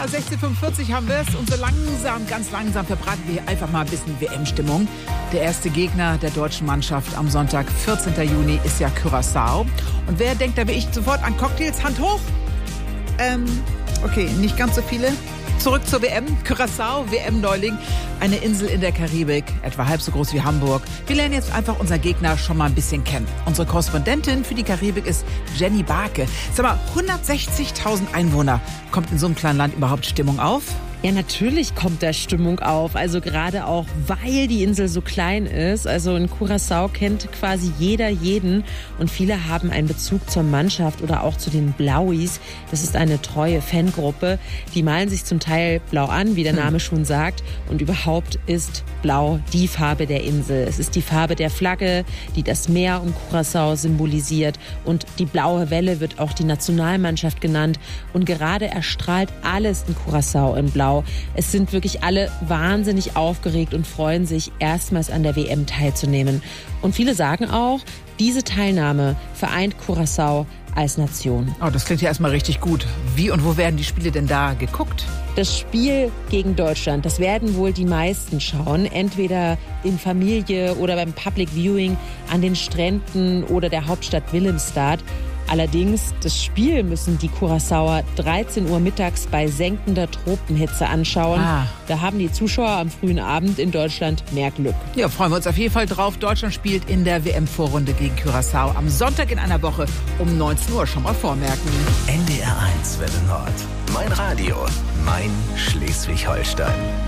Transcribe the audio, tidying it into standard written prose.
16:45 haben wir es und so langsam, ganz langsam verbraten wir einfach mal ein bisschen WM-Stimmung. Der erste Gegner der deutschen Mannschaft am Sonntag, 14. Juni, ist ja Curaçao. Und wer denkt da wie ich sofort an Cocktails? Hand hoch. Okay, nicht ganz so viele. Zurück zur WM. Curaçao, WM-Neuling. Eine Insel in der Karibik, etwa halb so groß wie Hamburg. Wir lernen jetzt einfach unseren Gegner schon mal ein bisschen kennen. Unsere Korrespondentin für die Karibik ist Jenny Barke. Sag mal, 160.000 Einwohner. Kommt in so einem kleinen Land überhaupt Stimmung auf? Ja, natürlich kommt da Stimmung auf. Also gerade auch, weil die Insel so klein ist. Also in Curaçao kennt quasi jeder jeden. Und viele haben einen Bezug zur Mannschaft oder auch zu den Blauis. Das ist eine treue Fangruppe. Die malen sich zum Teil blau an, wie der Name schon sagt. Und überhaupt ist Blau die Farbe der Insel. Es ist die Farbe der Flagge, die das Meer um Curaçao symbolisiert. Und die blaue Welle wird auch die Nationalmannschaft genannt. Und gerade erstrahlt alles in Curaçao in Blau. Es sind wirklich alle wahnsinnig aufgeregt und freuen sich, erstmals an der WM teilzunehmen. Und viele sagen auch, diese Teilnahme vereint Curaçao als Nation. Oh, das klingt ja erstmal richtig gut. Wie und wo werden die Spiele denn da geguckt? Das Spiel gegen Deutschland, das werden wohl die meisten schauen. Entweder in Familie oder beim Public Viewing an den Stränden oder der Hauptstadt Willemstad. Allerdings, das Spiel müssen die Curaçaoer 13 Uhr mittags bei senkender Tropenhitze anschauen. Da haben die Zuschauer am frühen Abend in Deutschland mehr Glück. Ja, freuen wir uns auf jeden Fall drauf. Deutschland spielt in der WM-Vorrunde gegen Curaçao am Sonntag in einer Woche um 19 Uhr. Schon mal vormerken. NDR 1 Welle Nord. Mein Radio. Mein Schleswig-Holstein.